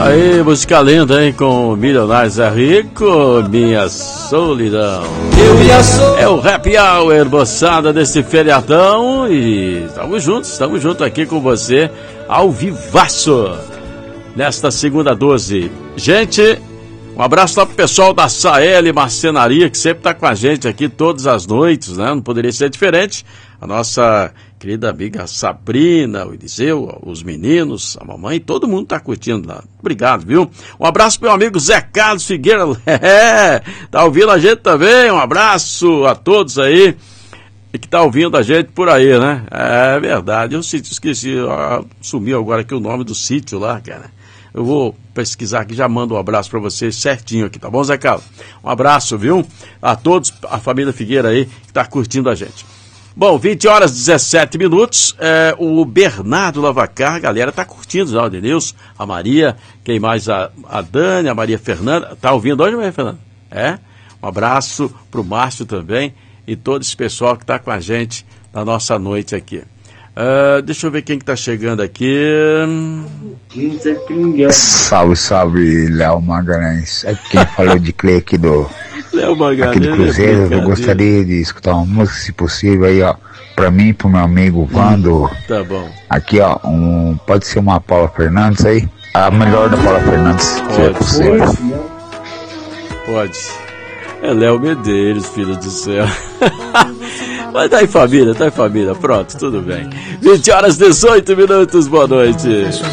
Aí, música lenda, hein? Com Milionários é Rico, Minha Solidão. É o Happy Hour, moçada, desse feriadão. E estamos juntos aqui com você, ao vivaço, nesta segunda 12. Gente, um abraço lá pro pessoal da Saeli Marcenaria, que sempre tá com a gente aqui todas as noites, né? Não poderia ser diferente. A nossa querida amiga Sabrina, o Eliseu, os meninos, a mamãe, todo mundo tá curtindo lá. Obrigado, viu? Um abraço pro meu amigo Zé Carlos Figueira, tá ouvindo a gente também. Um abraço a todos aí que tá ouvindo a gente por aí, né? É verdade, eu esqueci, sumiu agora aqui o nome do sítio lá, cara. Eu vou pesquisar aqui, já mando um abraço para vocês certinho aqui, tá bom, Zé Carlos? Um abraço, viu? A todos, a família Figueira aí, que tá curtindo a gente. Bom, 20h17, o Bernardo Lavacar, a galera tá curtindo já o Denilson, a Maria, quem mais? A Dani, a Maria Fernanda, tá ouvindo hoje, Maria Fernanda? Um abraço pro Márcio também e todo esse pessoal que tá com a gente na nossa noite aqui. Deixa eu ver quem que tá chegando aqui. Salve, Léo Magalhães. É quem falou de Clay aqui do Léo Magalhães, aqui do Cruzeiro. Eu gostaria de escutar uma música, se possível, aí, ó, pra mim e pro meu amigo Vando. Tá bom. Aqui, ó, pode ser uma Paula Fernandes aí? A melhor da Paula Fernandes, se é possível. Pode. É Léo Medeiros, filho do céu. Mas tá em família, pronto, tudo bem. 20h18, boa noite.